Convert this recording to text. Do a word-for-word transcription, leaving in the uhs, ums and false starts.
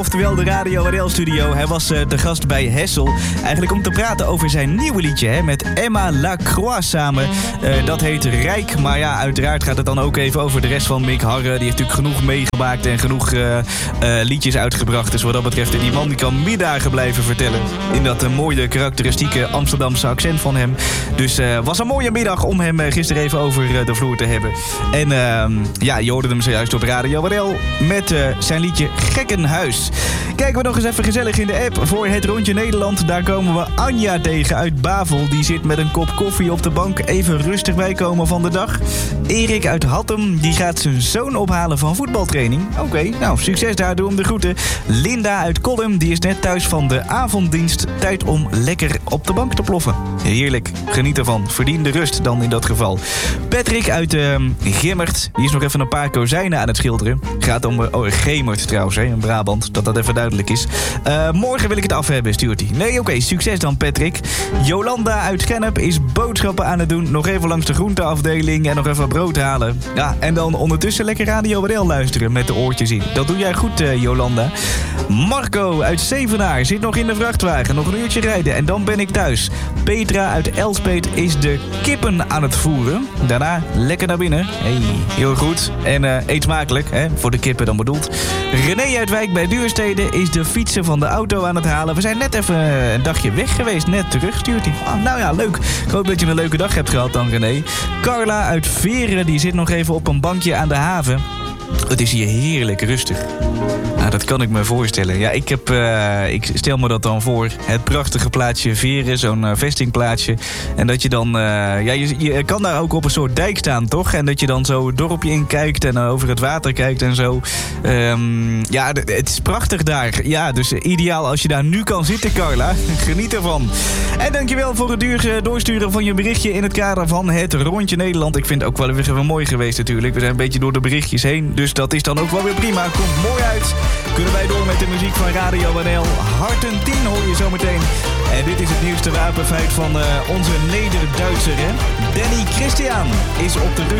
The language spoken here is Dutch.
Oftewel de Radio R L-studio. Hij was uh, de gast bij Hessel. Eigenlijk om te praten over zijn nieuwe liedje. Hè, met Emma Lacroix samen. Uh, dat heet Rijk. Maar ja, uiteraard gaat het dan ook even over de rest van Mick Harren. Die heeft natuurlijk genoeg meegemaakt en genoeg uh, uh, liedjes uitgebracht. Dus wat dat betreft, die man die kan middagen blijven vertellen. In dat uh, mooie, karakteristieke Amsterdamse accent van hem. Dus het uh, was een mooie middag om hem uh, gisteren even over uh, de vloer te hebben. En uh, ja, je hoorde hem zojuist op Radio R L met uh, zijn liedje Gekkenhuis. Kijken we nog eens even gezellig in de app voor het Rondje Nederland. Daar komen we Anja tegen uit Bavel. Die zit met een kop koffie op de bank even rustig bijkomen van de dag. Erik uit Hattem, die gaat zijn zoon ophalen van voetbaltraining. Oké, okay, nou, succes daar, doe hem de groeten. Linda uit Kollum, die is net thuis van de avonddienst. Tijd om lekker op de bank te ploffen. Heerlijk, geniet ervan. Verdien de rust dan in dat geval. Patrick uit uh, Gimmert, die is nog even een paar kozijnen aan het schilderen. Gaat om, uh, oh, Gemert trouwens, hè, in Brabant, dat dat even duidelijk is. Uh, morgen wil ik het af hebben, stuurt hij. Nee, oké, okay, succes dan, Patrick. Jolanda uit Gennep is boodschappen aan het doen. Nog even langs de groenteafdeling en nog even brood halen. Ja, en dan ondertussen lekker Radio R L luisteren met de oortjes in. Dat doe jij goed, uh, Jolanda. Marco uit Zevenaar zit nog in de vrachtwagen. Nog een uurtje rijden en dan ben ik thuis. Petra uit Elspeet is de kippen aan het voeren. Daarna lekker naar binnen. Hey, heel goed. En uh, eet smakelijk, hè? Voor de kippen dan bedoeld. René uit Wijk bij Duurstede is de fietsen van de auto aan het halen. We zijn net even een dagje weg geweest. Net terug stuurt hij. Oh, nou ja, leuk. Ik hoop dat je een leuke dag hebt gehad dan, René. Carla uit Veren, die zit nog even op een bankje aan de haven. Het is hier heerlijk rustig. Nou, dat kan ik me voorstellen. Ja, ik, heb, uh, ik stel me dat dan voor. Het prachtige plaatsje Veren, zo'n uh, vestingplaatsje. En dat je dan... Uh, ja, je, je kan daar ook op een soort dijk staan, toch? En dat je dan zo het dorpje in kijkt en uh, over het water kijkt en zo. Um, ja, d- het is prachtig daar. Ja, dus uh, ideaal als je daar nu kan zitten, Carla. Geniet ervan. En dankjewel voor het duur doorsturen van je berichtje in het kader van het Rondje Nederland. Ik vind het ook wel weer even mooi geweest natuurlijk. We zijn een beetje door de berichtjes heen. Dus dat is dan ook wel weer prima. Komt mooi uit. Kunnen wij door met de muziek van Radio R L. Harten tien hoor je zometeen. En dit is het nieuwste wapenfeit van uh, onze Neder-Duitser, hè? Danny Christian is op de rug